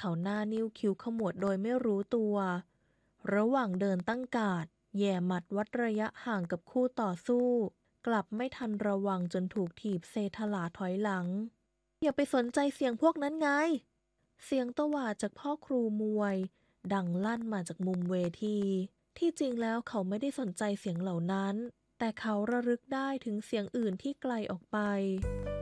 เขาหน้านิ้วคิ้วขมวดโดยไม่รู้ตัว ระหว่างเดินตั้งการ์ดแย่หมัดวัดระยะห่างกับคู่ต่อสู้ กลับไม่ทันระวังจนถูกถีบเซถลาถอยหลังอย่าไปสนใจเสียงพวกนั้นไงเสียงตวาดจากพ่อครูมวยดังลั่นมาจากมุมเวทีที่จริงแล้วเขาไม่ได้สนใจเสียงเหล่านั้นแต่เขาระลึกได้ถึงเสียงอื่นที่ไกลออกไป